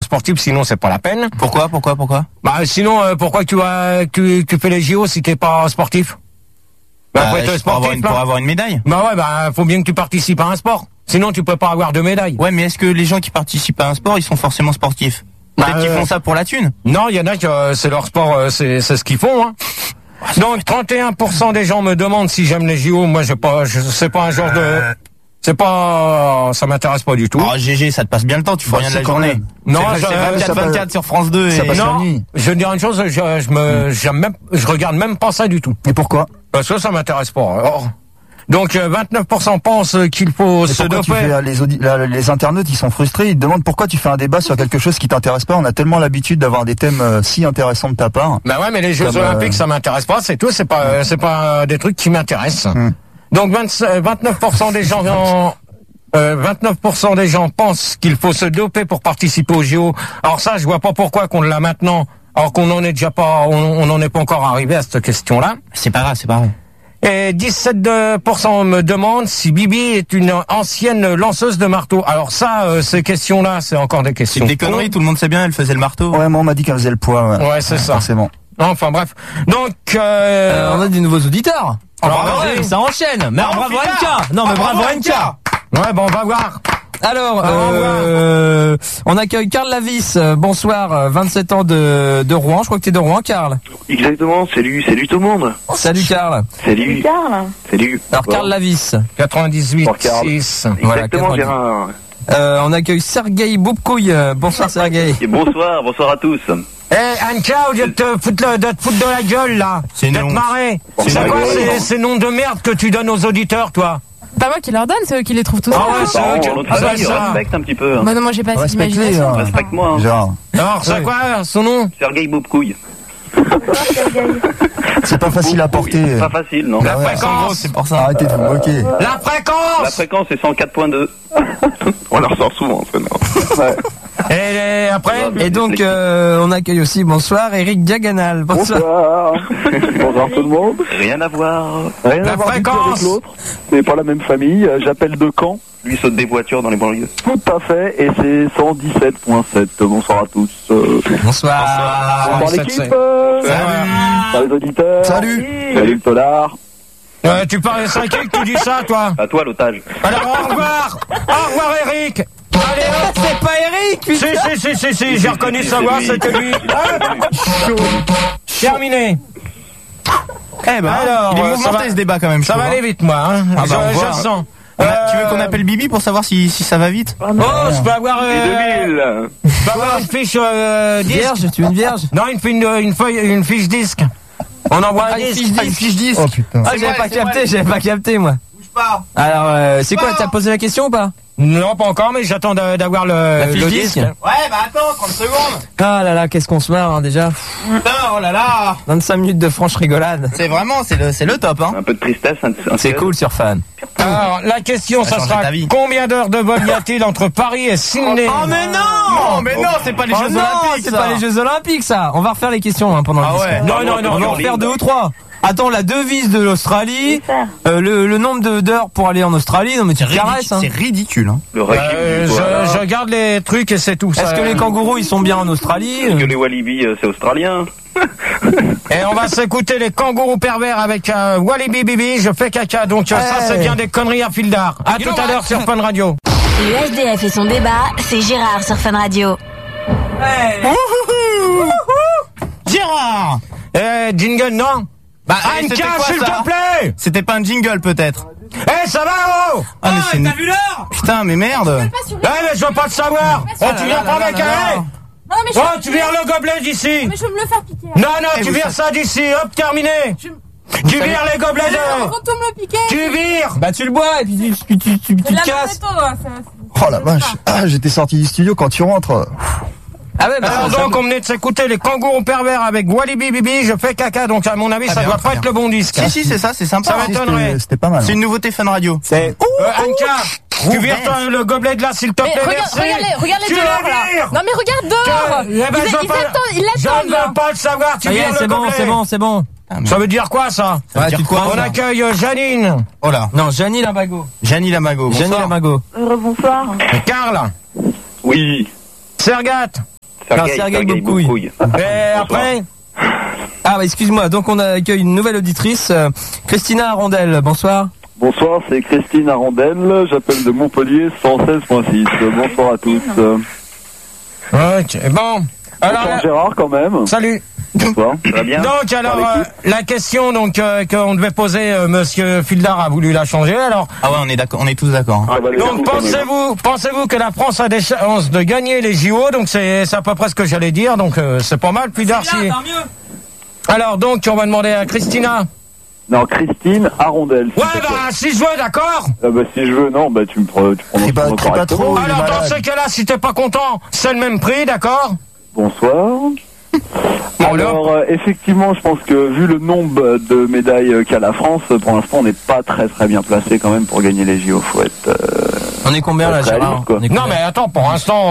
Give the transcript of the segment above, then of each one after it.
sportif, sinon c'est pas la peine. Pourquoi? Bah sinon, pourquoi tu fais les JO si t'es pas sportif? Faut être sportif, pour avoir une médaille. Bah ouais, faut bien que tu participes à un sport. Sinon tu peux pas avoir de médaille. Ouais, mais est-ce que les gens qui participent à un sport, ils sont forcément sportifs? Peut-être qu'ils font ça pour la thune. Non, il y en a que c'est leur sport, c'est ce qu'ils font, hein. Donc 31% des gens me demandent si j'aime les JO. Moi, c'est pas un genre de... ça m'intéresse pas du tout. Oh, GG, ça te passe bien le temps, tu fais rien de la journée. Non, c'est 24 sur France 2 et... Non, je vais dire une chose, je regarde même pas ça du tout. Et pourquoi? Parce que ça m'intéresse pas. Alors, donc 29% pensent qu'il faut se doper. Les internautes, ils sont frustrés, ils te demandent pourquoi tu fais un débat sur quelque chose qui t'intéresse pas. On a tellement l'habitude d'avoir des thèmes si intéressants de ta part. Bah ouais, mais les Jeux Olympiques, ça m'intéresse pas, c'est tout, c'est pas des trucs qui m'intéressent. Donc 29% des gens 29% des gens pensent qu'il faut se doper pour participer aux JO. Alors ça, je vois pas pourquoi qu'on l'a maintenant, alors qu'on n'en est déjà pas, on n'en est pas encore arrivé à cette question-là. C'est pas grave. Et 17% me demandent si Bibi est une ancienne lanceuse de marteau. Alors ça, ces questions-là, c'est encore des questions. C'est des conneries, tout le monde sait bien, elle faisait le marteau. Ouais, moi on m'a dit qu'elle faisait le poids. Ouais, c'est ça. Forcément. Enfin bref. Donc on a des nouveaux auditeurs. Ça enchaîne. Mais bravo NK. Non mais bravo NK. Ouais, bon, on va voir. Alors, on accueille Karl Lavis. Bonsoir, 27 ans de Rouen. Je crois que t'es de Rouen, Karl. Exactement. Salut tout le monde. Salut Karl. Salut Karl. Salut. Alors Karl Lavis. 98,6. Exactement, Gérard. On accueille Sergueï Boubkouille. Bonsoir Sergueï. Et bonsoir à tous. Anka, au lieu de te foutre de la gueule, là. C'est de te marrer. C'est quoi ces noms de merde que tu donnes aux auditeurs, toi? Pas moi qui leur donne, c'est eux qui les trouvent tous. Respecte un petit peu. Bah non, moi j'ai pas assez d'imagination. Respecte-moi. Genre. Alors, c'est quoi son nom? Sergueï Boubkouille. C'est pas facile à porter. C'est pas facile, non. La fréquence, c'est pour ça. Arrêtez de vous moquer. La fréquence. La fréquence est 104.2. On la ressort souvent, ça, non. Ouais. Et après? Et donc, on accueille aussi, bonsoir, Eric Diagonal. Bonsoir. Bonsoir tout le monde. Rien à voir. Rien La à voir fréquence. avec l'autre. C'est pas la même famille. J'appelle de Caen. Lui saute des voitures dans les banlieues. Tout à fait. Et c'est 117.7. Bonsoir à tous. Bonsoir. Bonsoir l'équipe. Salut les auditeurs. Salut. Salut le tolard. Tu parles de 5 que tu dis ça, toi? À toi l'otage. Alors, au revoir. Au revoir, Eric. Allez, hop. C'est pas Eric, putain. Si, j'ai reconnu sa voix, c'était lui. Terminé. Eh ben, alors, il est mouvementé ce débat quand même. Ça va aller vite, moi, hein. Je le sens. Tu veux qu'on appelle Bibi pour savoir si ça va vite? Oh, je peux avoir une fiche Vierge, tu veux une vierge? Non, une fiche disque. On envoie un disque. Une fiche disque. Oh putain. Ah, j'avais pas capté, moi. Bouge pas. Alors, c'est quoi, t'as posé la question ou pas? Non, pas encore, mais j'attends d'avoir La fiche le disque. disque. Ouais, bah attends, 30 secondes. Ah là là, qu'est-ce qu'on se marre, hein, déjà. Putain, oh là là. 25 minutes de franche rigolade. C'est vraiment, c'est le top, hein. Un peu de tristesse. C'est cool sur Fan. Alors, la question, ça sera combien d'heures de vol y a-t-il entre Paris et Sydney? Oh mais non. Mais non, c'est pas les Jeux Olympiques. C'est pas les Jeux Olympiques, ça. On va refaire les questions hein, pendant le disque. Non, on va en refaire 2 ou 3. Attends, la devise de l'Australie, le nombre d'heures pour aller en Australie, non mais tu caresses. Hein. C'est ridicule. Hein. Le régime je regarde les trucs et c'est tout. Est-ce que les kangourous ils sont bien en Australie? Est-ce que les Walibi c'est australien? Et on va s'écouter les kangourous pervers avec Walibi Bibi, je fais caca. Donc ça c'est bien des conneries à fil d'art. À tout à l'heure sur Fun Radio. Le SDF et son débat, c'est Gérard sur Fun Radio. Gérard. Jingle non? Bah, Anka, s'il te plaît! C'était pas un jingle peut-être. Ça va, oh! Ah, mais c'est... T'as vu l'heure? Putain, mais merde! Mais je veux pas te savoir! Tu viens prendre avec un... tu vires le gobelet d'ici! Mais je veux me le faire piquer. Non, tu vires ça d'ici, hop, terminé! Tu vires les gobelets de... Quand on me le piquer! Tu vires! Bah tu le bois et puis tu te casses! Oh la vache! Ah, j'étais sorti du studio quand tu rentres! Ah ouais, bah alors donc on venait de s'écouter les kangourous pervers avec Walibi Bibi, je fais caca, donc à mon avis ça doit pas être le bon disque. Si c'est ça, c'est sympa. Ça m'étonnerait. C'était pas mal. C'est une nouveauté Fun Radio. C'est... Anka, tu vires le gobelet de là s'il te plaît, merci. Regarde les dehors là. Non mais regarde dehors. Ils l'attendent. Je ne veux pas le savoir, tu vires le gobelet. C'est bon. Ça veut dire quoi ça? On accueille Janine. Oh là. Non, Janie Lamago. Janie Lamago. Bonsoir. Karl. Oui. Sergat. Sergueï Boubkouille. Et après? Ah, bah, excuse-moi. Donc, on accueille une nouvelle auditrice, Christina Arondel. Bonsoir. Bonsoir, c'est Christine Arondel. J'appelle de Montpellier 116.6. Bonsoir à tous. Ok, bon. Alors, bonsoir Gérard quand même. Salut. Bonsoir. Ça va bien? Donc alors la question qu'on devait poser, Monsieur Fildar a voulu la changer. Alors Ah ouais, on est d'accord, on est tous d'accord. donc pensez-vous que la France a des chances de gagner les JO? Donc c'est à peu près ce que j'allais dire. Donc c'est pas mal. Fildar, si. Alors donc on va demander à Christina. Non, Christine Arondel. Ouais, bah si je veux, d'accord. Bah si je veux, non, bah tu prononces pas trop. Alors dans ce cas-là, si t'es pas content, c'est le même prix, d'accord? Bonsoir. Alors effectivement, je pense que vu le nombre de médailles qu'a la France, pour l'instant, on n'est pas très bien placé quand même pour gagner les JO. Faut être. On est combien là, Gérard? Non, mais attends, pour l'instant,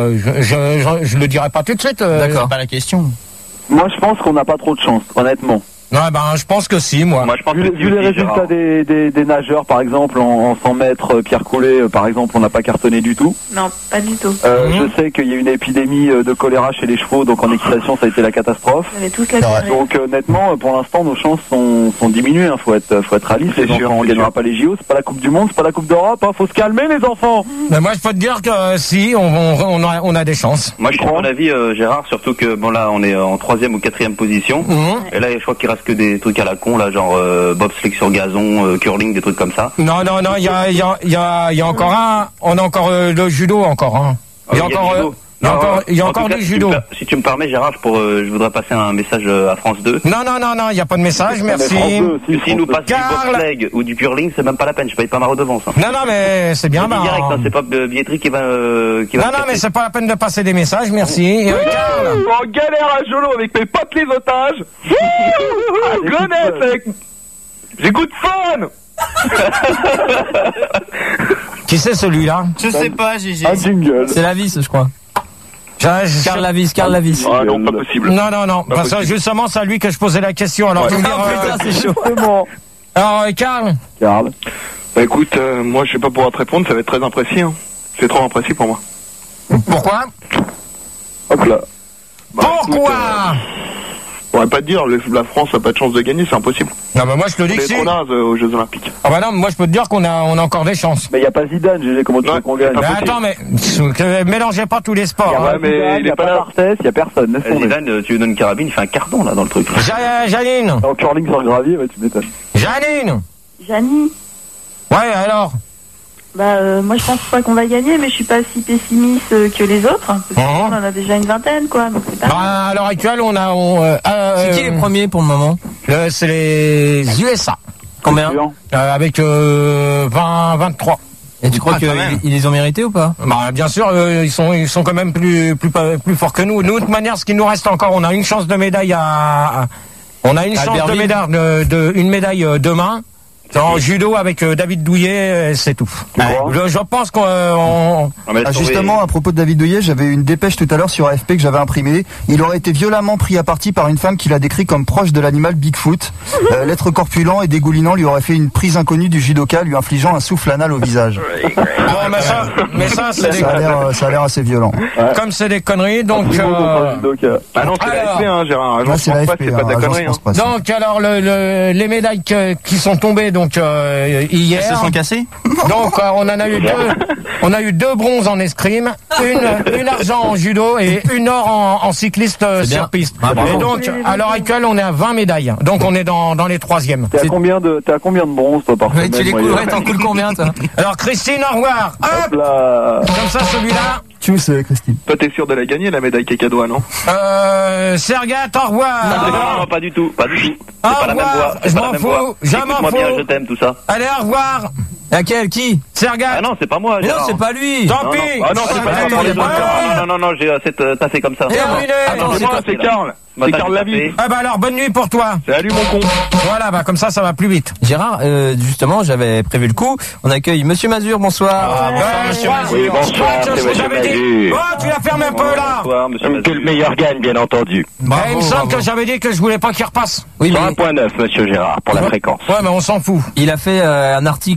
je le dirai pas tout de suite. D'accord. C'est pas la question. Moi, je pense qu'on n'a pas trop de chance, honnêtement. Ouais, ben, je pense que si, moi. Moi, je pense Vu que les résultats des nageurs, par exemple, en 100 mètres, Pierre Coulet, par exemple, on n'a pas cartonné du tout. Non, pas du tout. Je sais qu'il y a une épidémie de choléra chez les chevaux, donc en équitation, ça a été la catastrophe. Vous avez toute la durée. Donc honnêtement, pour l'instant, nos chances sont diminuées. Hein. Faut être réaliste. Les enfants, on gagnera pas les JO. C'est pas la Coupe du Monde, c'est pas la Coupe d'Europe. Hein. Faut se calmer, les enfants. Mais moi, je peux te dire que si, on a des chances. Moi, je suis de mon avis, Gérard, surtout que bon là, on est en 3e ou 4e position. Et là, je crois qu'il reste que des trucs à la con, là, genre bobsleigh sur gazon, curling, des trucs comme ça. Non, il y a encore un. On a encore le judo encore. Hein. Il y a encore du judo. Si tu me permets, Gérard, je voudrais passer un message à France 2. Non, il n'y a pas de message, merci. S'ils nous passent du bobsleigh ou du curling, c'est même pas la peine, je paye pas ma redevance. Hein. Non, mais c'est bien. Direct, hein, c'est pas billetterie qui va. Non, mais c'est pas la peine de passer des messages, merci. Karl. En galère à Jolo avec mes potes les otages. Gonesse, j'écoute Fun. Qui c'est celui-là? Je sais pas, GG. Un jingle. C'est la vis, je crois. Karl Lavis. Ah non, pas possible. Non. Parce que justement, c'est à lui que je posais la question. Alors, tu me putain, c'est chaud. Alors, Karl. Bah écoute, moi je vais pas pouvoir te répondre, ça va être très imprécis. Hein. C'est trop imprécis pour moi. Pourquoi? Hop là. Pourquoi? On va pas te dire, la France a pas de chance de gagner, c'est impossible. Non, mais moi je te dis que si. On est trop naze aux Jeux Olympiques. Ah bah non, moi je peux te dire qu'on a encore des chances. Mais il n'y a pas Zidane, GG, comment tu veux qu'on gagne? Mais attends, mais mélangez pas tous les sports. Il n'y a pas d'Arthès, il n'y a personne. Zidane, tu lui donnes une carabine, il fait un carton là dans le truc. Janine. En curling sur le gravier, tu m'étonnes. Janine. Ouais, alors. Moi je pense pas qu'on va gagner, mais je suis pas si pessimiste que les autres. Parce qu'on en a déjà une vingtaine, quoi. Donc c'est pas à l'heure actuelle, c'est qui les premiers pour le moment? C'est les USA. Combien? Avec 23. Et tu crois qu'ils les ont mérités ou pas? Bah bien sûr, ils sont quand même plus forts que nous. Nous, de toute manière, ce qui nous reste encore, on a une chance de médaille on a une chance de médaille une médaille demain. En judo avec David Douillet, c'est tout. Je pense qu'on... Justement, à propos de David Douillet, j'avais une dépêche tout à l'heure sur AFP que j'avais imprimée. Il aurait été violemment pris à partie par une femme qu'il a décrit comme proche de l'animal Bigfoot. L'être corpulent et dégoulinant lui aurait fait une prise inconnue du judoka, lui infligeant un souffle anal au visage. mais ça, c'est ça a l'air assez violent. Comme c'est des conneries, donc... Ah non, c'est l'AFP, hein, Gérard. C'est l'AFP, c'est pas de la connerie. Donc, alors, les médailles qui sont tombées, donc hier. Elles se sont cassées. Donc on en a eu deux. On a eu 2 bronzes en escrime, une argent en judo et une or en cycliste sur piste. Et donc à l'heure actuelle on est à 20 médailles. Donc on est dans les 3e. T'as combien de bronzes toi par semaine? Tu les coulerais, t'en coules combien toi? Alors Christine, au revoir. Hop là. Comme ça celui-là. Tchuss, Christine. Toi t'es sûr de la gagner la médaille cacadois, non? Sergat, au revoir. Non, pas du tout. C'est pas la même voix. Je m'en fous. Écoute-moi bien, je t'aime, tout ça. Allez, au revoir. Laquelle? Qui? Sergat. Ah non, c'est pas moi. Non, c'est pas lui. Tant pis. Ah non, c'est pas lui. Non, j'ai assez taffé comme ça. Terminé. Attends, c'est Karl. C'est Karl Lavis. Ah bah alors, bonne nuit pour toi. Salut mon con. Voilà, comme ça va plus vite. Gérard, justement, j'avais prévu le coup. On accueille Monsieur Mazur, bonsoir. Monsieur Mazur. Oui, bonsoir, c'est Monsieur Mazur. Oh, tu la fermes un peu là. Bonsoir, Monsieur Mazur. Que le meilleur gagne, bien entendu. Il me semble que j'avais dit que je voulais pas qu'il repasse. Oui, mais... 1.9, Monsieur Gérard, pour la fréquence. Ouais, mais on s'en fout. Il a fait un article récemment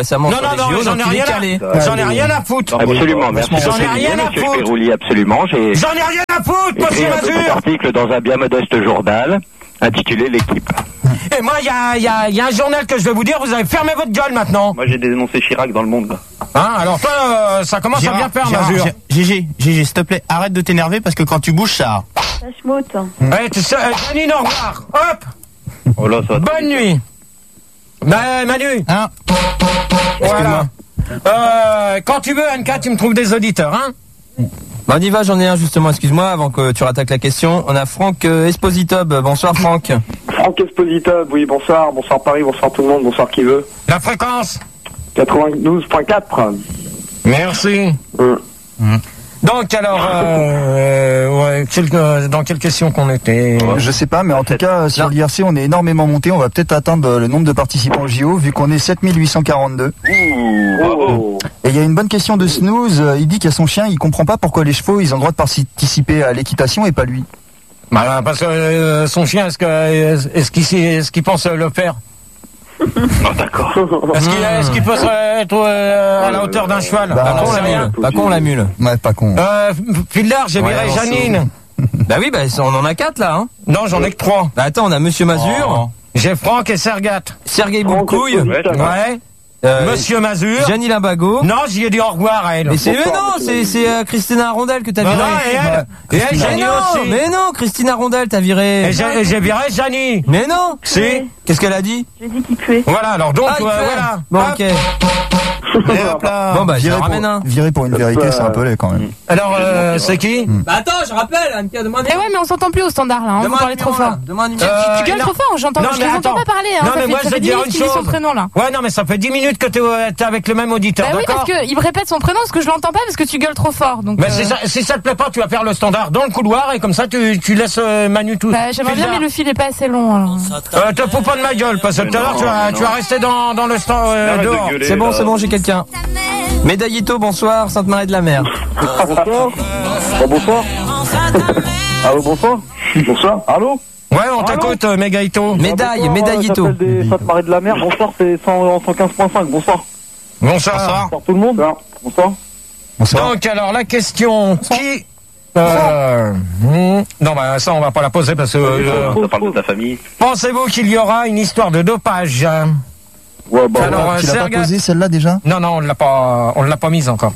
récemment Non, sur les JO, j'en donc ai il est rien calé. J'en ai rien à foutre. Absolument, merci. J'en ai rien à foutre. Pérouli, absolument. J'ai J'en ai rien à foutre, écrit monsieur un petit Mazur. article dans un bien modeste journal intitulé L'équipe. Et moi, il y a un journal que je vais vous dire, vous avez fermé votre gueule maintenant. Moi, j'ai dénoncé Chirac dans le monde, là. Hein, alors toi, ça commence à bien faire, Mazur. GG, s'il te plaît, arrête de t'énerver parce que quand tu bouges, ça... La schmoute. Ouais, tu sais, Janine, au revoir. Hop. Oh là, ça va. Bonne nuit. Ben, Manu. Hein? Voilà. Quand tu veux, Anka, tu me trouves des auditeurs, hein? Bon, on y va, j'en ai un justement, excuse-moi, avant que tu rattaques la question. On a Franck Espositob. Bonsoir Franck. Franck Espositob, oui, bonsoir Paris, bonsoir tout le monde, bonsoir qui veut. La fréquence 92.4. Merci. Donc alors, dans quelle question qu'on était? Je sais pas, mais en tout cas, sur l'IRC, on est énormément monté. On va peut-être atteindre le nombre de participants au JO, vu qu'on est 7842. Bravo. Et il y a une bonne question de Snooze. Il dit qu'il y a son chien, il comprend pas pourquoi les chevaux, ils ont le droit de participer à l'équitation et pas lui. Bah, parce que son chien, est-ce qu'il pense le faire? Oh, d'accord. Est-ce qu'il peut être à la hauteur d'un cheval? Pas con la mule. Pas con la mule. Ouais, pas con. Fildar, j'ai viré Janine. Bah oui, bah on en a 4 là, hein. Non, j'en ai que 3. Bah attends, on a Monsieur Mazur. J'ai Franck et Sergat. Sergei Boukouille. Ouais. Monsieur Mazur. Gianni Limbago. Non, j'y ai dit au revoir à elle. Mais c'est Christina Rondel que t'as viré. Et elle, Gianni aussi. Mais non, Christina Rondel t'as viré. Et j'ai viré Gianni. Mais non. Si. Qu'est-ce qu'elle a dit? J'ai dit qu'il puait. Voilà, alors donc, voilà. Bon, ok. Hop là. Bon, bah, j'y ramène un. Virer pour une vérité, c'est un peu laid quand même. Alors, c'est qui? Bah attends, je rappelle, Annika, demande. Eh ouais, mais on s'entend plus au standard là, hein, vous parlez trop fort. Tu gueules trop fort, je les entends pas parler, hein. Non, mais moi, je vais dire une chose. Son prénom là. Ouais, non, mais ça fait 10 minutes que t'es avec le même auditeur, bah oui, d'accord? parce qu'il me répète son prénom, parce que je l'entends pas, parce que tu gueules trop fort. Donc, mais si ça te plaît pas, tu vas faire le standard dans le couloir et comme ça, tu laisses Manu tout. Bah, j'aimerais bien, mais le fil est pas assez long, alors. Te fous pas de ma gueule, parce que tout à l'heure, tu vas rester dans le stand, dehors. C'est bon, j'ai quelqu'un. Médaillito, bonsoir, Sainte-Marie-de-la-Mer. Bonsoir. Bonsoir. Allô, bonsoir. Bonsoir. Allô? Ouais, on t'écoute, Médaillito. Médaillito. Sainte-Marie-de-la-Mer. Bonsoir, c'est 115.5. Bonsoir. Bonsoir. Bonsoir tout le monde. Bonsoir. Donc, alors, la question qui... non, bah, ça, on va pas la poser parce que... Ça parle de ta famille. Pensez-vous qu'il y aura une histoire de dopage? Ouais, bah, alors, tu l'as pas posé celle-là déjà? Non, on l'a pas mise encore.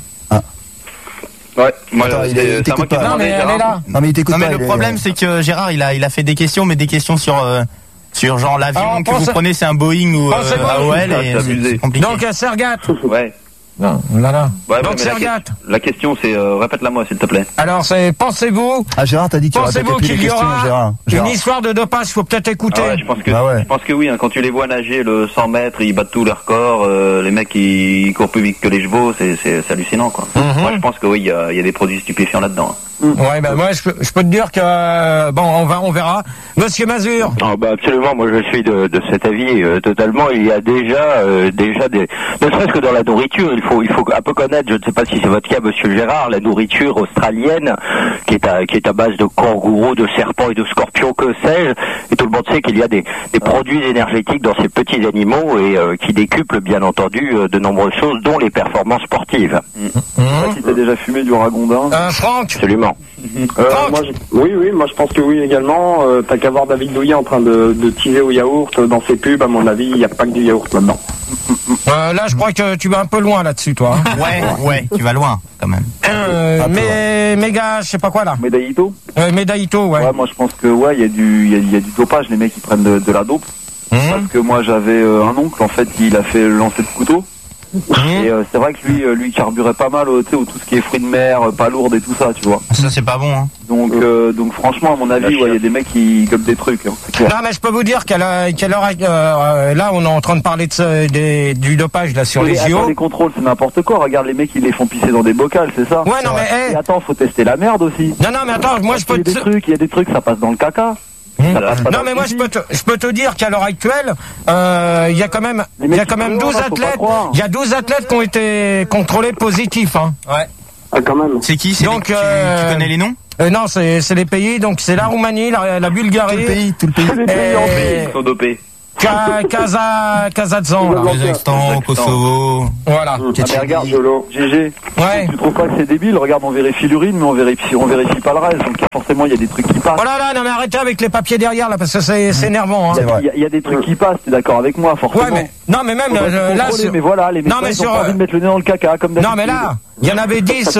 Ouais, moi, attends, il t'écoute pas. Non, mais elle est là. Non, mais il t'écoute pas. Non, mais le problème, c'est que Gérard, il a fait des questions, mais des questions sur genre l'avion que vous prenez, c'est un Boeing ou AOL, et c'est compliqué. Donc, Sergat. Ouais. Non, là. Ouais, donc, Sergat. La question, c'est, répète-la moi, s'il te plaît. Alors, c'est, pensez-vous. Ah, Gérard, t'as dit que tu répètes plus les questions, Gérard. Une histoire de dopage, faut peut-être écouter. Ah ouais, je pense que oui, hein, quand tu les vois nager le 100 mètres, ils battent tous leurs records, les mecs, ils courent plus vite que les chevaux, c'est hallucinant, quoi. Moi, je pense que oui, il y a des produits stupéfiants là-dedans. Ouais, bah, moi, je peux te dire que, bon, on verra. Monsieur Mazur. Ah, bah, absolument, moi, je suis de cet avis, totalement. Il y a déjà des, ne serait-ce que dans la nourriture, il faut un peu connaître, je ne sais pas si c'est votre cas, monsieur Gérard, la nourriture australienne, qui est à base de kangourous, de serpents et de scorpions, que sais-je, et tout le monde sait qu'il y a des produits énergétiques dans ces petits animaux et qui décuplent, bien entendu, de nombreuses choses, dont les performances sportives. Je sais pas si t'as déjà fumé du ragondin. Franck. Absolument. Moi je pense que oui également. T'as qu'à voir David Douillet en train de teaser au yaourt dans ses pubs. À mon avis, il n'y a pas que du yaourt là-dedans. Là, je crois que tu vas un peu loin là-dessus, toi. Ouais, tu vas loin quand même. Mais méga, je sais pas quoi là. Médaillito. Médaillito, ouais. Ouais, moi je pense que il y a du dopage. Les mecs ils prennent de la dope. Parce que moi j'avais un oncle en fait, il a fait lancer de couteau. Et c'est vrai que lui carburait pas mal, tu sais, tout ce qui est fruits de mer, pas lourdes et tout ça, tu vois. Ça c'est pas bon, hein. Donc franchement, à mon avis, il y a des mecs qui gobent des trucs. Hein, c'est clair. Non, mais je peux vous dire qu'à là, on est en train de parler du dopage là sur les JO. Les contrôles, c'est n'importe quoi. Regarde, les mecs, ils les font pisser dans des bocals, c'est ça. Ouais, non, mais et attends, faut tester la merde aussi. Non, mais attends, moi je peux il y a des trucs, ça passe dans le caca. Non, mais moi je peux te dire qu'à l'heure actuelle, il y a quand même 12 athlètes. Il y a 12 athlètes qui ont été contrôlés positifs, hein. Ouais. Ah, quand même. C'est qui? Donc tu connais les noms? Non, c'est les pays. Donc c'est la Roumanie, la Bulgarie. Tout le pays. Ils sont dopés. Kazadzan, là. Kazakhstan, Kosovo. Voilà. Mais regarde, GG. Ouais. Tu trouves pas que c'est débile? Regarde, on vérifie l'urine, mais on vérifie pas le reste. Donc forcément, il y a des trucs qui passent. Oh là là, non mais arrêtez avec les papiers derrière là, parce que c'est énervant. Hein. Il y a des trucs qui passent, t'es d'accord avec moi, forcément. Ouais, mais non, mais même là, mais voilà, les médecins ont pas envie de mettre le nez dans le caca, comme d'habitude. Non, mais là, il y en avait 10,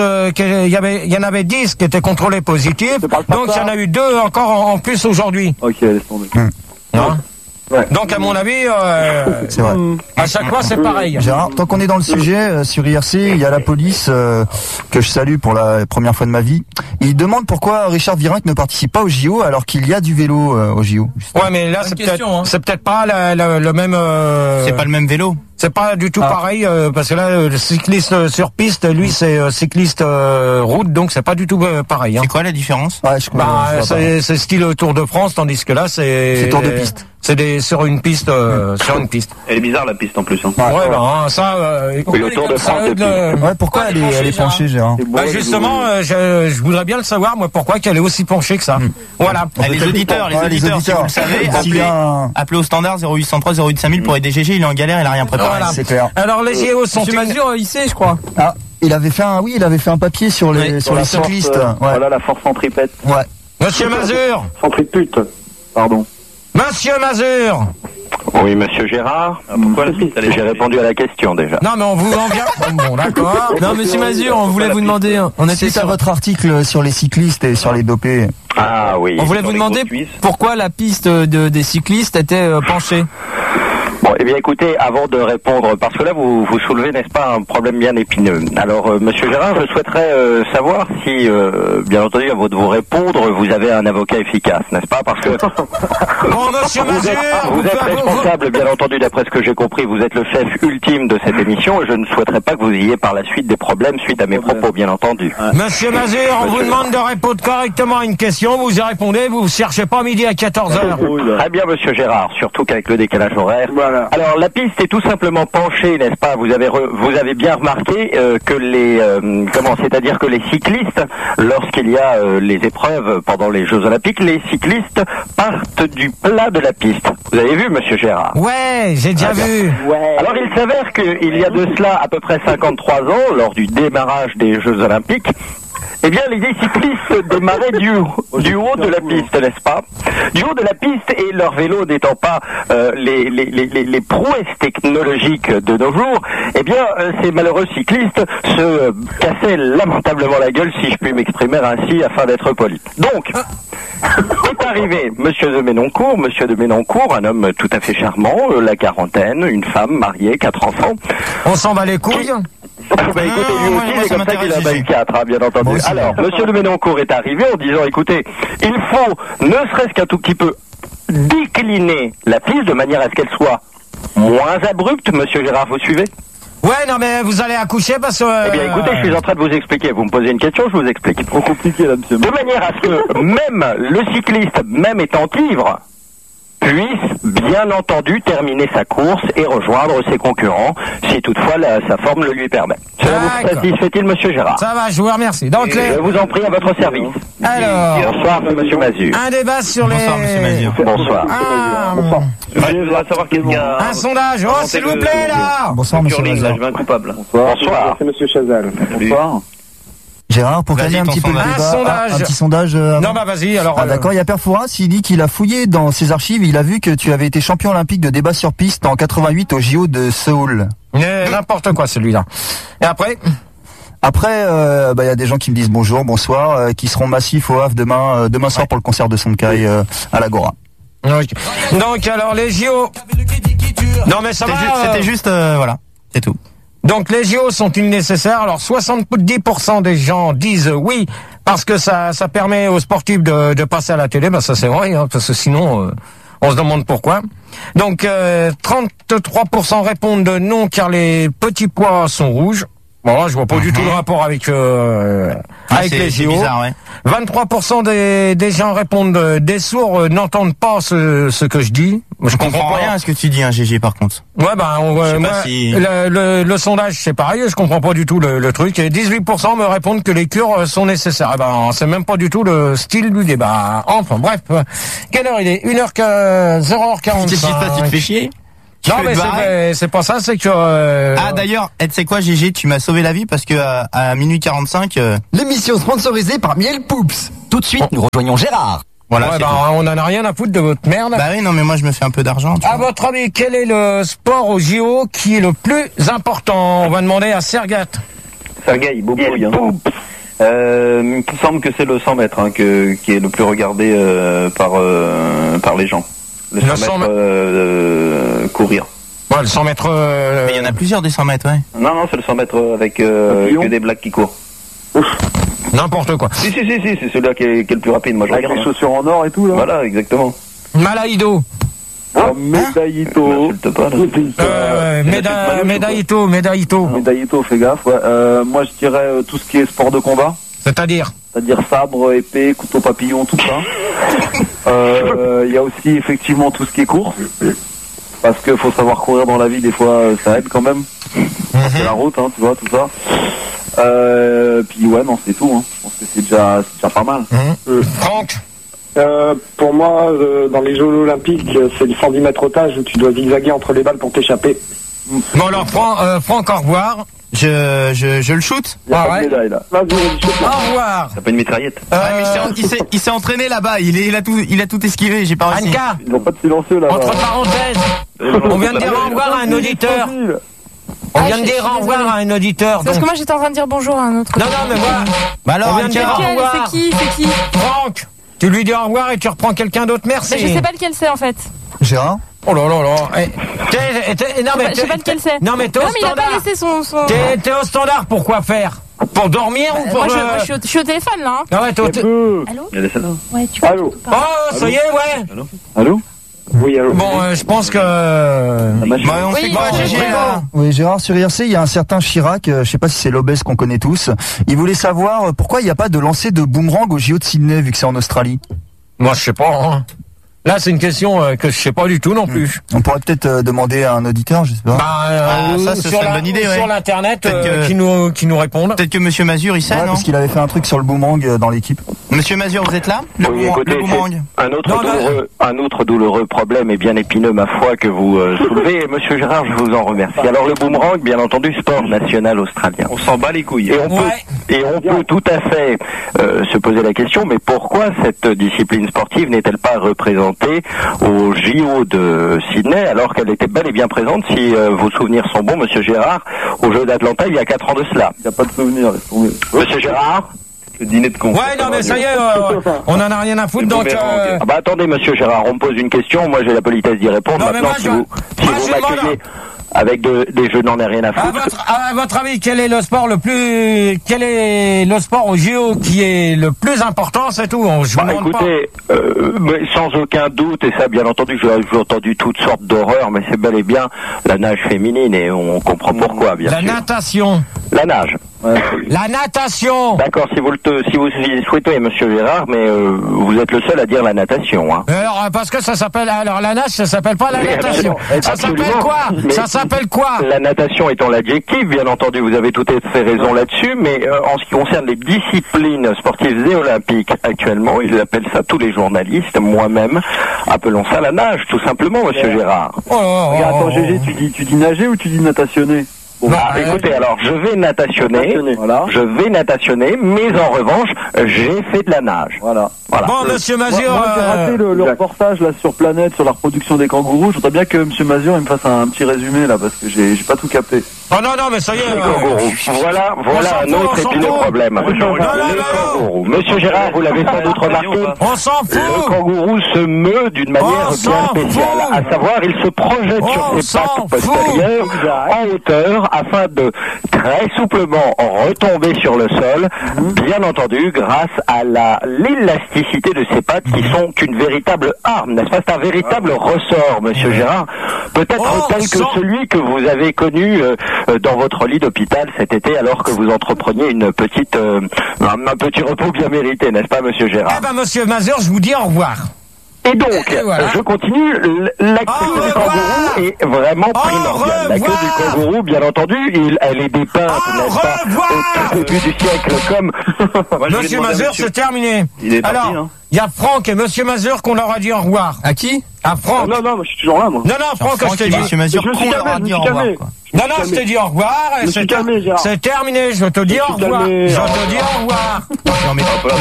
il y en avait 10 qui étaient contrôlés positifs. Donc il y en a eu 2 encore en plus aujourd'hui. Ok, laisse tomber. Hein? Ouais. Donc à mon avis, c'est vrai. À chaque fois c'est pareil. Gérard, tant qu'on est dans le sujet, sur IRC, il y a la police que je salue pour la première fois de ma vie. Il demande pourquoi Richard Virenque ne participe pas au JO alors qu'il y a du vélo au JO. Ouais, mais là c'est peut-être pas le même. C'est pas le même vélo. C'est pas du tout pareil parce que là le cycliste sur piste, lui c'est cycliste route, donc c'est pas du tout pareil. Hein. C'est quoi la différence? Ouais, c'est style Tour de France, tandis que là c'est Tour de piste. C'est sur une piste, sur une piste. Elle est bizarre la piste en plus. Hein. Ouais, ça. le Tour de France. Ouais, pourquoi elle est penchée, Gérard? Justement, je voudrais bien le savoir, moi, pourquoi qu'elle est aussi penchée que ça. Voilà. Les auditeurs, si vous le savez, appelez au standard 0803 08 5000 pour aider GG, il est en galère, il a rien préparé. Voilà. C'est clair. Alors les JO sont. Monsieur Mazur, il sait, je crois. Ah, il avait fait un papier sur les cyclistes. Voilà la force centripète. Ouais. Monsieur Mazur. Centripute. Pardon. Monsieur Mazur. Oui, monsieur Gérard. Pourquoi la piste? J'ai répondu à la question déjà. Non, mais on vous en vient. Bon, d'accord. Non, monsieur Mazur, on voulait vous demander. On était sur votre article sur les cyclistes et sur les dopés. Ah oui. On voulait vous demander pourquoi la piste des cyclistes était penchée. Bon, eh bien écoutez, avant de répondre, parce que là vous soulevez, n'est-ce pas, un problème bien épineux. Alors, monsieur Gérard, je souhaiterais savoir si, bien entendu, avant de vous répondre, vous avez un avocat efficace, n'est-ce pas? Parce que bon, monsieur Mazur, vous êtes responsable, bien entendu, d'après ce que j'ai compris, vous êtes le chef ultime de cette émission, et je ne souhaiterais pas que vous ayez par la suite des problèmes suite à mes propos, bien entendu. Monsieur Mazur, on vous demande de répondre correctement à une question, vous y répondez, vous ne cherchez pas midi à 14h. Très bien, monsieur Gérard, surtout qu'avec le décalage horaire. Voilà. Alors la piste est tout simplement penchée, n'est-ce pas? Vous avez bien remarqué que c'est-à-dire que les cyclistes, lorsqu'il y a les épreuves pendant les Jeux Olympiques, les cyclistes partent du plat de la piste. Vous avez vu, monsieur Gérard? Ouais, j'ai déjà vu. Ouais. Alors il s'avère qu'il y a de cela à peu près 53 ans, lors du démarrage des Jeux Olympiques, eh bien, les cyclistes démarraient du haut de la piste, n'est-ce pas? Du haut de la piste, et leur vélo n'étant pas les prouesses technologiques de nos jours, eh bien, ces malheureux cyclistes se cassaient lamentablement la gueule, si je puis m'exprimer ainsi, afin d'être poli. Donc, est arrivé Monsieur de Ménoncourt, un homme tout à fait charmant, la quarantaine, une femme mariée, 4 enfants. On s'en bat les couilles. Écoutez, lui aussi, c'est comme ça qu'il a bail 4, bien entendu. Bon, alors, monsieur de Ménoncourt est arrivé en disant, écoutez, il faut, ne serait-ce qu'un tout petit peu, décliner la piste de manière à ce qu'elle soit moins abrupte. Monsieur Gérard, vous suivez? Ouais, non, mais vous allez accoucher parce que... Eh bien, écoutez, je suis en train de vous expliquer. Vous me posez une question, je vous explique. Trop compliqué, là, monsieur. De manière à ce que même le cycliste, même étant ivre, puisse, bien entendu, terminer sa course et rejoindre ses concurrents, si toutefois sa forme le lui permet. Cela vous satisfait-il, monsieur Gérard? Ça va, je vous remercie. Donc, je vous en prie, à votre service. Alors... Bonsoir, monsieur Mazur. Un débat sur les... Bonsoir, monsieur Mazur. Bonsoir. Je voudrais savoir qu'est-ce qu'il y a... Un sondage. Oh, s'il vous plaît, là. Bonsoir, monsieur Mazur. Je veux un coupable. Bonsoir. C'est monsieur Chazal. Bonsoir. Gérard, pour calmer un petit peu le débat, un petit sondage. Non, bah vas-y, alors... Ah d'accord, il y a Père Fouras, il dit qu'il a fouillé dans ses archives, il a vu que tu avais été champion olympique de débat sur piste en 88 au JO de Séoul. N'importe quoi, celui-là. Et après, il y a des gens qui me disent bonjour, bonsoir, qui seront massifs au Havre demain soir pour le concert de Sonkai à l'Agora. Donc, alors, les JO... Non, mais ça va... C'était juste, voilà, c'est tout. Donc les JO sont-ils nécessaires? Alors 70% des gens disent oui parce que ça permet aux sportifs de passer à la télé. Ben ça c'est vrai, hein, parce que sinon on se demande pourquoi. Donc 33% répondent non car les petits pois sont rouges. Bon, là, je vois pas du tout le rapport avec les JO. Bizarre, ouais. 23% des gens répondent des sourds n'entendent pas ce que je dis. Je comprends rien à ce que tu dis, hein, GG, par contre. Ouais, le sondage, c'est pareil, je comprends pas du tout le truc. Et 18% me répondent que les cures sont nécessaires. Eh ben, c'est même pas du tout le style du débat. Enfin, bref. Quelle heure il est? 0h45. Qu'est-ce qui se passe? Tu te fais chier? Non, mais c'est pas ça, c'est que... Ah, d'ailleurs, tu sais quoi, GG, tu m'as sauvé la vie parce que à minuit 45... L'émission sponsorisée par Miel Poops. Tout de suite, nous rejoignons Gérard. Voilà, on en a rien à foutre de votre merde. Bah oui, non, mais moi, je me fais un peu d'argent. À votre avis, quel est le sport au JO qui est le plus important? On va demander à Sergat. Sergueï, Boubouille. Il me semble que c'est le 100 mètres qui est le plus regardé par les gens. Le 100 mètres courir. Ouais, le 100 mètres... Mais il y en a plusieurs des 100 mètres, ouais. Non, c'est le 100 mètres avec que des blagues qui courent. N'importe quoi. Si, c'est celui-là qui est le plus rapide. Moi, je avec regarde. les chaussures en or et tout, là. Voilà, exactement. Malaïdo. Médaillito. Médaillito. Médaillito, fais gaffe. Ouais. Moi, je dirais tout ce qui est sport de combat. C'est-à-dire sabre, épée, couteau papillon, tout ça. Il y a aussi effectivement tout ce qui est course. Parce qu'il faut savoir courir dans la vie, des fois, ça aide quand même. C'est la route, hein, tu vois, tout ça. Puis ouais, non, c'est tout. Hein. Je pense que c'est déjà pas mal. Franck. Pour moi, dans les Jeux Olympiques, c'est le 110 mètres otage où tu dois zigzaguer entre les balles pour t'échapper. Bon alors, Franck, au revoir. Je le shoot. Il y a pas de médaille, là. Au revoir. T'as pas une mitraillette? Il s'est entraîné là-bas. Il a tout esquivé. J'ai pas réussi. Anka. Ils n'ont pas de silencieux là. Entre parenthèses, on vient de dire au revoir à un auditeur. On vient de dire au revoir à un auditeur. Parce que moi j'étais en train de dire bonjour à un autre. Non, mais moi. Bah alors, on vient de dire au revoir. C'est qui? Franck. Tu lui dis au revoir et tu reprends quelqu'un d'autre. Merci. Mais je sais pas lequel c'est en fait. Gérard? Oh là. Non mais je sais pas lequel c'est. Non mais t'es au standard. Il a pas laissé son... T'es au standard pour quoi faire? Pour dormir ou pour... Moi je suis au téléphone là. Ah ouais, t'es au téléphone. Allô? Il y a des salles. Ouais, tu peux. Allô? Oh, ça y est, ouais. Allô? Oui, allô. Bon, je pense que... on fait quoi, GG là? Oui, Gérard, sur IRC, il y a un certain Chirac, je sais pas si c'est l'obèse qu'on connaît tous. Il voulait savoir pourquoi il n'y a pas de lancer de boomerang au JO de Sydney, vu que c'est en Australie. Moi, je sais pas, hein. Là, c'est une question que je sais pas du tout non plus. On pourrait peut-être demander à un auditeur, je sais pas. Ça, ce serait une bonne idée, ouais. Sur l'internet, qui nous répondent. Peut-être que Monsieur Mazur, il sait, non? Parce qu'il avait fait un truc sur le boomerang dans l'équipe. Monsieur Mazur, vous êtes là? Oui, écoutez, boomerang. Un autre douloureux problème et bien épineux, ma foi, que vous soulevez. Monsieur Gérard, je vous en remercie. Alors, le boomerang, bien entendu, sport national australien. On s'en bat les couilles. Et on peut tout à fait se poser la question, mais pourquoi cette discipline sportive n'est-elle pas représentée au JO de Sydney, alors qu'elle était bel et bien présente, si vos souvenirs sont bons, Monsieur Gérard, aux Jeux d'Atlanta il y a 4 ans de cela? Il n'y a pas de souvenirs, laisse tomber. Monsieur Gérard? Le dîner de con. Ouais, non, mais ça y est, on en a rien à foutre, donc... attendez, Monsieur Gérard, on me pose une question, moi j'ai la politesse d'y répondre. Non, maintenant, si vous m'accueillez avec des jeux, n'en ai rien à foutre. À votre avis, quel est le sport au JO qui est le plus important, c'est tout? Écoutez, mais sans aucun doute, et ça, bien entendu, j'ai entendu toutes sortes d'horreurs, mais c'est bel et bien la nage féminine, et on comprend pourquoi, bien sûr. La natation. La nage. Ouais. La natation. D'accord, si vous souhaitez, Monsieur Gérard, mais vous êtes le seul à dire la natation. Hein. Alors, parce que ça s'appelle... Alors, la nage, ça s'appelle pas la natation. Ça s'appelle quoi? Ça s'appelle quoi? La natation étant l'adjectif, bien entendu, vous avez tout à fait raison là-dessus, mais en ce qui concerne les disciplines sportives et olympiques actuellement, ils appellent ça, tous les journalistes, moi-même, appelons ça la nage, tout simplement, Monsieur Gérard. Regarde, attends, GG, tu dis nager ou tu dis natationner? Écoutez, alors je vais natationner, mais en revanche, j'ai fait de la nage. Voilà. Bon, Monsieur Mazur, moi j'ai raté le reportage là sur Planète sur la reproduction des kangourous. Je voudrais bien que Monsieur Mazur il me fasse un petit résumé là parce que j'ai pas tout capté. Oh non, mais ça y est. Voilà un autre épineux problème. Les kangourous. Monsieur Gérard, vous l'avez sans doute remarqué. On s'en fout. Le kangourou se meut d'une manière bien spéciale. À savoir, il se projette sur ses pattes postérieures en hauteur afin de très souplement retomber sur le sol, bien entendu grâce à l'élasticité de ces pattes qui sont une véritable arme, n'est-ce pas? C'est un véritable ressort, monsieur Gérard, peut-être tel que celui que vous avez connu dans votre lit d'hôpital cet été alors que vous entrepreniez un petit repos bien mérité, n'est-ce pas, monsieur Gérard? Eh ben, monsieur Mazur, je vous dis au revoir. Et donc, voilà. Je continue, la queue du kangourou est vraiment primordiale. La queue du kangourou, bien entendu, elle est dépeinte, n'est-ce pas, au début du siècle, comme... Monsieur Mazur, c'est terminé. Il est parti, alors, il y a Franck et monsieur Mazur qu'on leur a dit au revoir. À qui? À Franck. Non, moi, je suis toujours là, moi. Non, Franck, je t'ai dit. Monsieur Mazur, qu'on leur a dit au revoir, quoi. Non, je t'ai dit au revoir, et c'est terminé, je te dis au revoir. Je te dis au revoir. Non, mais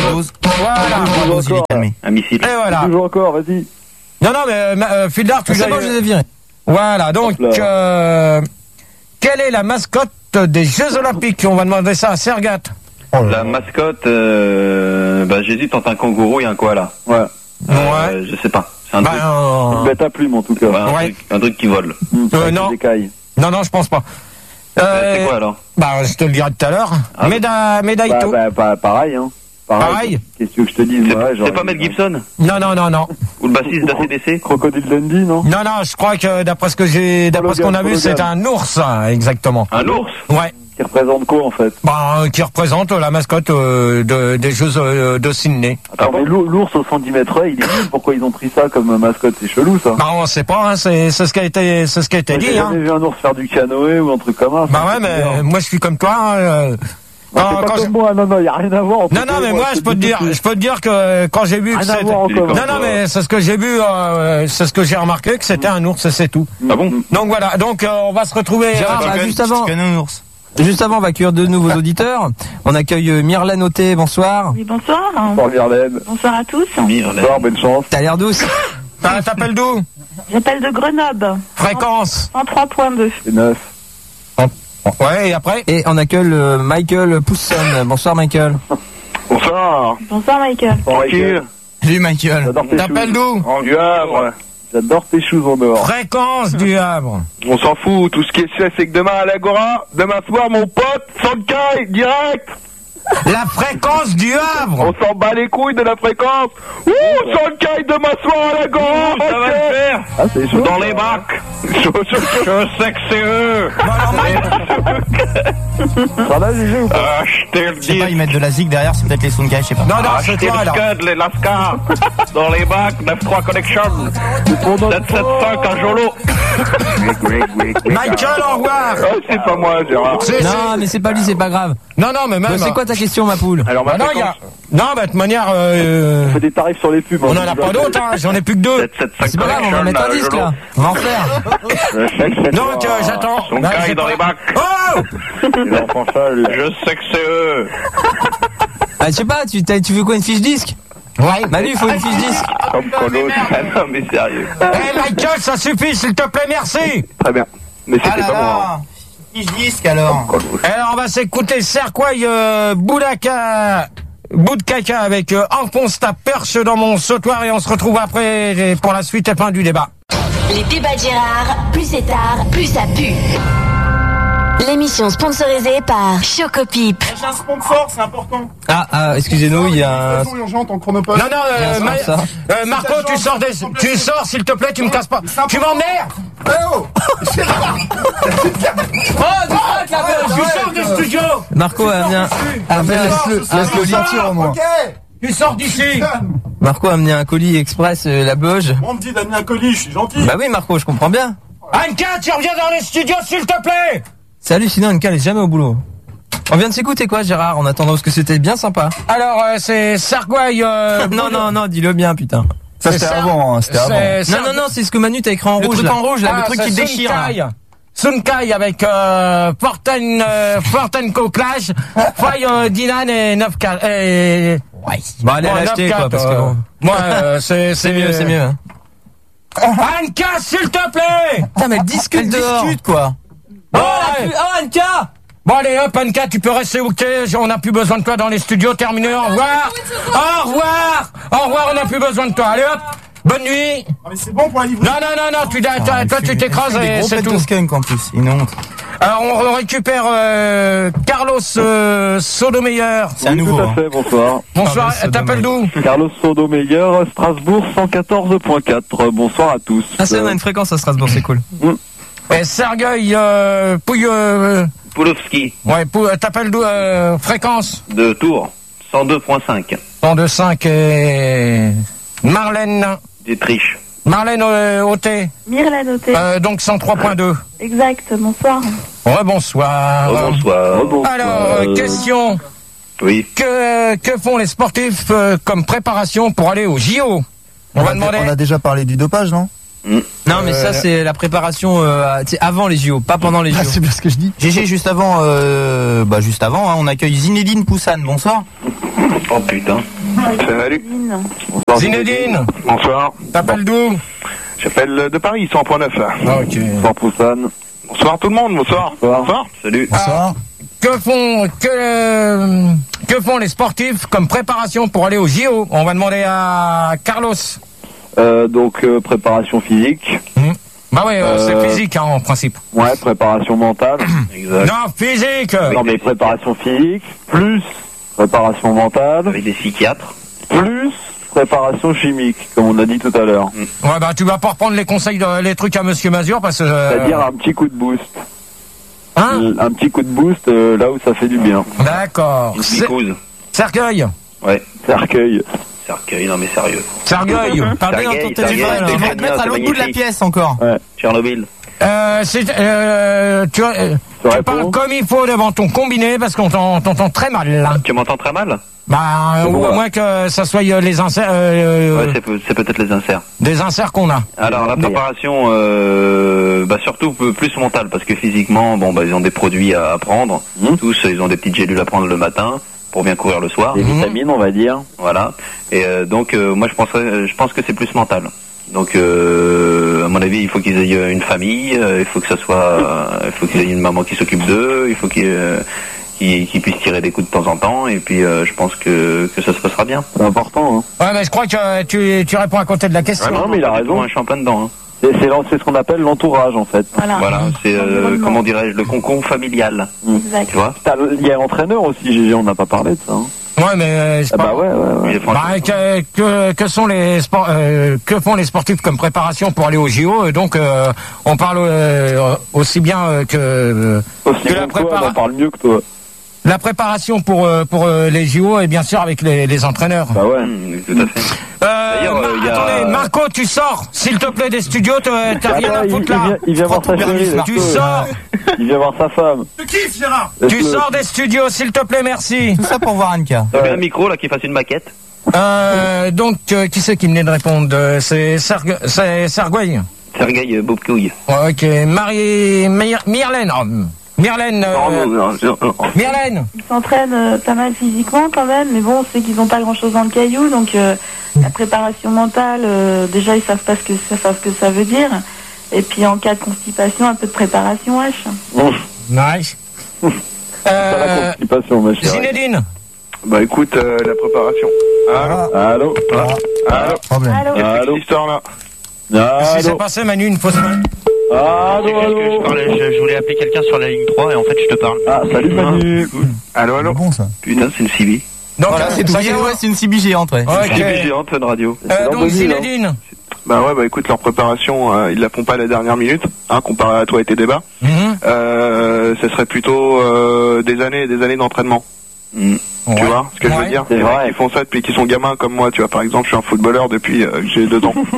voilà. Un missile. Et voilà. Toujours encore, vas-y. Non, mais Fildar, tu c'est bon, je les ai virés. Voilà, donc, quelle est la mascotte des Jeux Olympiques? On va demander ça à Sergat. La mascotte, j'hésite entre un kangourou et un koala. Ouais. Je sais pas. C'est un truc. Une bête à plume, en tout cas. Un truc qui vole. Non. Non, je pense pas. C'est quoi alors? Je te le dirai tout à l'heure. Médaillito. Pareil, hein. Pareil. Qu'est-ce que je te dis? C'est pas Mel Gibson? Non. Ou le bassiste d'ACDC? Crocodile Dundee, non? Non, je crois que d'après ce qu'on a vu, c'est un ours, exactement. Un ours? Ouais. Qui représente quoi, en fait? Qui représente la mascotte des Jeux de Sydney. Attends, mais l'ours au 110 mètres, il est nul. Pourquoi ils ont pris ça comme mascotte? C'est chelou, ça. On sait pas, hein, c'est ce qui a été dit. J'ai jamais vu un ours faire du canoë ou un truc comme ça. Mais moi je suis comme toi. Non, il y a rien à voir. Non, mais moi je peux te dire que quand j'ai vu que c'était... Non, mais c'est ce que j'ai vu, c'est ce que j'ai remarqué, que c'était un ours, c'est tout. Ah bon? Donc voilà, on va se retrouver... Juste avant, on va accueillir de nouveaux auditeurs. On accueille Myrlène Auté, bonsoir. Oui, bonsoir. Bonsoir Myrlène. Bonsoir à tous. Bonsoir, bonne chance. T'as l'air douce. T'appelles d'où? J'appelle de Grenoble. Fréquence? 103.2. C'est 9. Ouais, et après? Et on accueille Michael Pousson. Bonsoir Michael. Bonsoir. Bonsoir Michael. Salut Michael. T'appelles d'où? Du Havre. J'adore tes choses en dehors. Fréquence du Havre. On s'en fout, tout ce qui est fait, c'est que demain à l'Agora, demain soir, mon pote, Sankai, direct. La fréquence du Havre. On s'en bat les couilles de la fréquence. Ouh, Sankai, demain soir à l'Agora. Ça va le faire. Ah, c'est chaud. Dans les bacs. Je sais que c'est eux. Ça va, GG ou pas? Je te le Je sais dis. pas, ils mettent de la zig derrière, c'est peut-être les Sunkai, je sais pas. Non, c'est toi, là. Les Lascar. Dans les bacs, 9-3 Connection. 7-7-5 à Jolo. Michael, au revoir. C'est pas moi, Gérard. Non, mais c'est pas lui, c'est pas grave. Non, mais même... C'est quoi ta question, ma poule? Alors, ma fréquence. Non, de toute manière... On fait des tarifs sur les pubs. On en a pas d'autres, hein. J'en ai plus que 2. 7-7-5 C'est pas grave, on va mettre un disque, là. On va en faire. Donc, j'attends. Son caille dans les bacs. Oh! Je sais que c'est eux. Je sais pas, tu veux quoi, une fiche disque? Ouais. Manu, il faut une fiche disque. Comme Colo, non mais sérieux. Michael, ça suffit, s'il te plaît, merci. Très bien. Mais c'était pas moi. Fiche disque alors. Alors, on va s'écouter Serquoy bout de caca avec enfonce ta perche dans mon sautoir et on se retrouve après pour la suite et fin du débat. Les débats de Gérard, plus c'est tard, plus ça pue. L'émission sponsorisée par Chocopip. J'ai un sponsor, c'est important. Excusez-nous, il y a un... urgente en chronopost. Non, Marco, tu sors, s'il te plaît, tu me casses pas. Tu m'emmerdes. Tu sors du studio. Marco, viens. Laisse-le sortir au moins. Tu sors d'ici. Marco a amené un colis express, la Beuge. On me dit d'amener un colis, je suis gentil. Bah oui, Marco, je comprends bien. Anka, tu reviens dans les studios, s'il te plaît. C'est hallucinant, Anka, elle est jamais au boulot. On vient de s'écouter quoi, Gérard, en attendant, parce que c'était bien sympa. Alors, c'est Sarguay... Non, dis-le bien, putain. Ça, c'était avant, c'était avant. Non, c'est ce que Manu t'a écrit en rouge. Le truc là. en rouge, là, le truc qui déchire. Sunkai avec Fortenco Clash, Foy Dinan et 9K. Ouais. Bon, allez l'acheter, quoi, parce que bon. Moi, c'est mieux, c'est mieux. Hein. Anka, s'il te plaît. Putain, mais elle discute, quoi. Oh, Anka. Bon, allez, hop, Anka, tu peux rester où t'es. On n'a plus besoin de toi dans les studios. Terminé, au revoir. Au revoir, on n'a plus besoin de toi. Allez, hop. Bonne nuit. Ah, mais c'est bon pour la livraison. Non, toi, tu t'écrases et c'est tout. Skunk en plus, une honte. Alors on récupère Carlos Sodomeyer. C'est un nouveau. Tout à fait, bonsoir. Bonsoir, t'appelles d'où? Carlos Sodomeyer, Strasbourg 114.4. Bonsoir à tous. Ah, c'est on a une fréquence à Strasbourg, c'est cool. Et Sergueï Poulovski. Ouais, t'appelles d'où fréquence? De Tours, 102.5. 102.5 et Marlène. D'Étriche. Marlène Auté. Myrlène Auté. Donc 103.2. Exact, bonsoir. Bonsoir. Bonsoir. Alors, question. Oui. Que font les sportifs comme préparation pour aller au JO? On va demander. On a déjà parlé du dopage, non? Non, mais ça, c'est la préparation avant les JO, pas pendant les JO. C'est bien ce que je dis. GG, juste avant, on accueille Zinedine Poussane. Bonsoir. Oh putain. Salut. Zinedine. Bonsoir. T'appelles d'où? J'appelle de Paris, 100.9. Ok. Bonsoir Poussane. Bonsoir tout le monde, bonsoir. Bonsoir. Salut. Bonsoir. Que font les sportifs comme préparation pour aller au JO? On va demander à Carlos. Donc préparation physique. Bah ouais, c'est physique en principe. Ouais, préparation mentale. Exact. Non, physique. Non mais préparation physique, plus préparation mentale. Avec des psychiatres. Plus préparation chimique, comme on a dit tout à l'heure. Ouais, bah tu vas pas reprendre les conseils, les trucs à Monsieur Mazur parce que... C'est-à-dire un petit coup de boost. Hein? Un petit coup de boost là où ça fait du bien. D'accord. Cercueil. Ouais. Cercueil. Cercueil, non mais sérieux. Cercueil. Parlez dans ton téléphone. Tu devrais te mettre à l'autre bout de la pièce encore. Ouais. Tchernobyl. Tu parles comme il faut devant ton combiné parce qu'on t'entend très mal là. Tu m'entends très mal? Bah, ou à moins que ça soit les inserts. Ouais, c'est peut-être les inserts. Des inserts qu'on a. Alors la préparation, surtout plus mentale parce que physiquement, ils ont des produits à prendre. Tous, ils ont des petites gélules à prendre le matin pour bien courir le soir. Des vitamines, on va dire. Voilà. Et donc moi je pense que c'est plus mental. Donc à mon avis, il faut qu'ils aient une famille, il faut qu'ils aient une maman qui s'occupe d'eux, il faut qu'ils puissent tirer des coups de temps en temps, et puis je pense que ça se passera bien. C'est important, hein. Ouais, mais je crois que tu réponds à côté de la question. Ouais, non, mais il a raison. Je suis en plein dedans. Hein. C'est ce qu'on appelle l'entourage, en fait. Voilà, c'est, comment dirais-je, le concombre familial. Exact. Tu vois? Il y a l'entraîneur aussi, GG, on n'a pas parlé de ça. Hein. Ouais, mais c'est pas... que sont les que font les sportifs comme préparation pour aller au JO? Donc on parle aussi bien que la préparation. On parle mieux que toi. La préparation pour les JO est bien sûr avec les entraîneurs. Bah ouais, tout à fait. Attendez, Marco, tu sors, s'il te plaît, des studios, t'as rien à foutre là. Il vient voir sa chérie. Tu sors. Il vient voir sa femme. Tu kiffes, Gérard. Tu sors des studios, s'il te plaît, merci. Tout ça pour voir Anka. T'as bien un micro là qui fasse une maquette. Donc, qui c'est qui venait de répondre? C'est Sergueï. Sergueï Bobkouille. Ok, Myrlène. Myrlène. Myrlène. Ils s'entraînent pas mal physiquement quand même, mais bon, on sait qu'ils n'ont pas grand-chose dans le caillou, donc la préparation mentale, déjà ils savent pas ce que ça veut dire. Et puis en cas de constipation, un peu de préparation H. Nice. La constipation, ma chérie. Zinedine. Bah écoute, la préparation. Allô. Qu'est-ce que c'est l'histoire là? Qu'est-ce qui s'est passé, Manu, une fausse main? Allô. Je voulais appeler quelqu'un sur la ligne 3 et en fait je te parle. Ah, salut Manu. Allô. Bon ça. Putain, c'est une CB. Donc voilà, c'est tout. C'est une CB géante, ouais. Une CB géante, Fun Radio. Donc Zinedine. Bah écoute, leur préparation, ils la font pas à la dernière minute, comparé à toi et tes débats. Ce serait plutôt des années et des années d'entraînement. Tu vois ce que je veux dire? C'est vrai. Ils font ça depuis qu'ils sont gamins comme moi, tu vois. Par exemple, je suis un footballeur depuis que j'ai 2 ans.